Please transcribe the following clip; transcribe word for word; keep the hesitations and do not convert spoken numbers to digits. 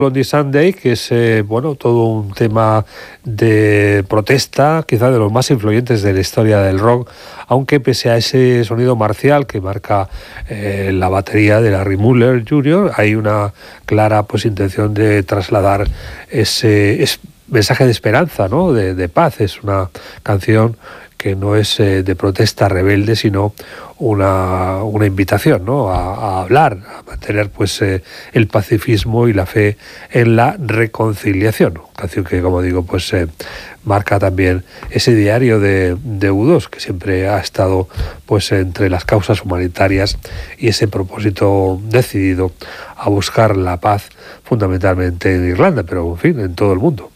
Blondie Sunday, que es eh, bueno, todo un tema de protesta, quizá de los más influyentes de la historia del rock, aunque pese a ese sonido marcial que marca eh, la batería de Larry Mullen junior, hay una clara pues intención de trasladar ese, ese mensaje de esperanza, ¿no? de, de paz. Es una canción que no es eh, de protesta rebelde, sino una, una invitación, ¿no? a, a hablar, a mantener pues eh, el pacifismo y la fe en la reconciliación. Canción que, como digo, pues eh, marca también ese diario de, de U dos, que siempre ha estado pues entre las causas humanitarias y ese propósito decidido a buscar la paz, fundamentalmente en Irlanda, pero en fin, en todo el mundo.